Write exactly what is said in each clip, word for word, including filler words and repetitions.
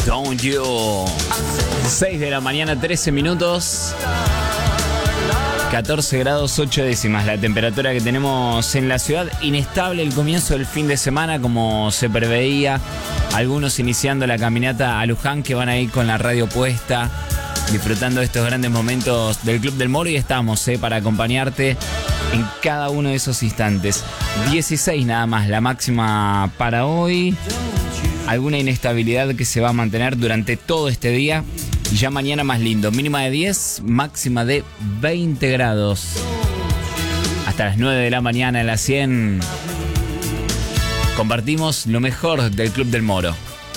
Don't You. seis de la mañana, trece minutos. catorce grados, ocho décimas la temperatura que tenemos en la ciudad. Inestable el comienzo del fin de semana, como se preveía. Algunos iniciando la caminata a Luján, que van a ir con la radio puesta, disfrutando de estos grandes momentos del Club del Moro. Y estamos eh, para acompañarte en cada uno de esos instantes. dieciséis nada más la máxima para hoy. Alguna inestabilidad que se va a mantener durante todo este día. Y ya mañana más lindo, mínima de diez, máxima de veinte grados. Hasta las nueve de la mañana en la cien. Compartimos lo mejor del Club del Moro.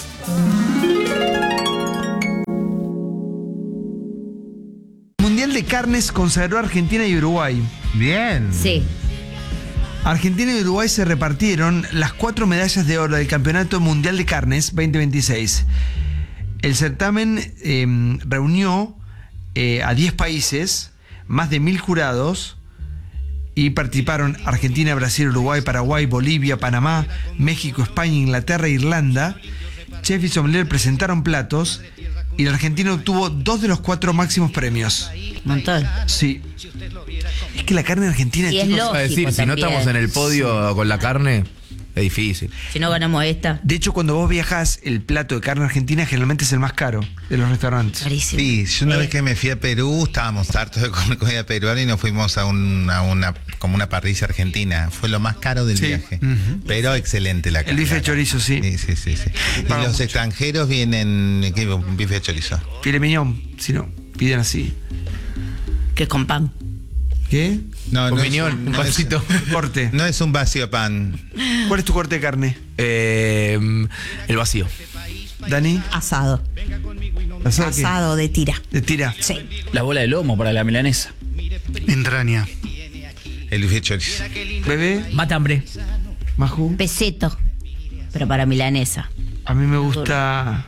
Mundial de Carnes consagró a Argentina y Uruguay. Bien. Sí. Argentina y Uruguay se repartieron las cuatro medallas de oro del Campeonato Mundial de Carnes veinte veintiséis. El certamen eh, reunió eh, a diez países, más de mil jurados, y participaron Argentina, Brasil, Uruguay, Paraguay, Bolivia, Panamá, México, España, Inglaterra e Irlanda. Chef y sommelier presentaron platos y la Argentina obtuvo dos de los cuatro máximos premios. Montón. Sí. Es que la carne argentina, Y es chicos, lógico Es decir, si no también. estamos en el podio con la carne, es difícil. Si no ganamos esta, de hecho, cuando vos viajás, el plato de carne argentina generalmente es el más caro de los restaurantes. carísimo. Sí, yo una Eh, vez que me fui a Perú, estábamos hartos de comer comida peruana y nos fuimos a, un, a una como una parrilla argentina. Fue lo más caro del Sí. viaje. Ujú. Pero excelente la carne. El bife de chorizo, sí. Sí, sí, sí. sí. Y Paga los mucho. extranjeros vienen. ¿Qué? Un bife de chorizo. Filet mignon, si no, piden así. Que es con pan. ¿Qué? No, Un no miñón, es, un no es- vasito. Corte. no es un vacío pan. ¿Cuál es tu corte de carne, Eh, el vacío. Dani? Asado. ¿Asado qué? Asado de tira. De tira. Sí. La bola de lomo para la milanesa. Entraña. El bife de chorizo. Bebé, Mata hambre. Maju. Peseto. Pero para milanesa. A mí me gusta.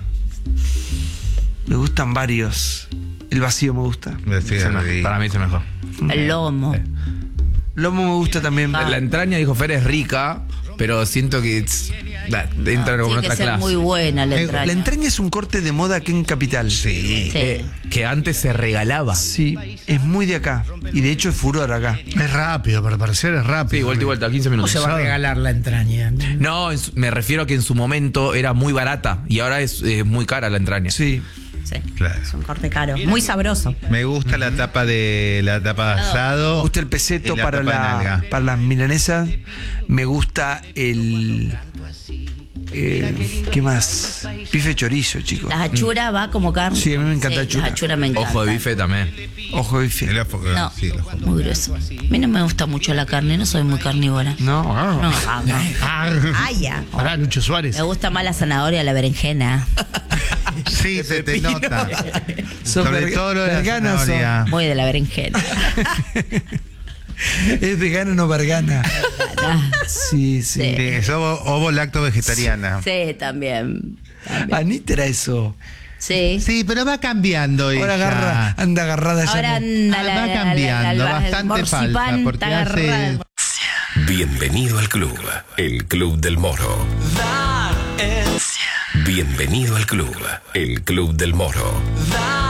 Me gustan varios. El vacío me gusta. Me estoy Es el mejor. rico. Para mí es el mejor. El lomo. Lomo me gusta también. Ah. La entraña, dijo Fer, es rica, pero siento que es- la- entra como en Tiene que otra ser clase. muy buena la Eh, entraña. La entraña es un corte de moda aquí en Capital. Sí. Sí. Eh, que antes se regalaba. Sí, Sí, es muy de acá. Y de hecho es furor acá. Es rápido, para parecer es rápido. vuelta y vuelta, quince ¿Cómo minutos. se va a regalar la entraña? No, en su- me refiero a que en su momento era muy barata y ahora es eh, muy cara la entraña. Sí. Sí. Claro. Es un corte caro. Muy sabroso. Me gusta la tapa de la tapa de asado. Me gusta el peseto y la para, tapa de la, nalga. para las milanesas. Me gusta el. eh, ¿Qué más? Bife de chorizo, chicos. La achura va como carne. Sí, a mí me encanta achura. La achura me encanta. Ojo de bife también. Ojo de bife. El ojo- No, sí, el ojo. muy grueso. A mí no me gusta mucho la carne, no soy muy carnívora. No. No, ah, no. Ay, ya. Pará, Lucho Suárez. Me gusta más la zanahoria, la berenjena. Sí, se te nota. ¿Sos Sobre verga- todo lo de la vegana o sos- zanahoria. Muy de la berenjena. ¿Es vegana o no vergana? Sí, sí. Sí. Sí, sos ovo lacto vegetariana. Sí, también. también. Anita era eso. Sí. Sí, pero va cambiando ella. Ahora agarra, anda agarrada ya. Ahora no. anda Ah, la, va la- cambiando, la- la- el bastante morcipán falsa, porque está agarrada. hace- Bienvenido al club, el Club del Moro. Bienvenido al club, el Club del Moro.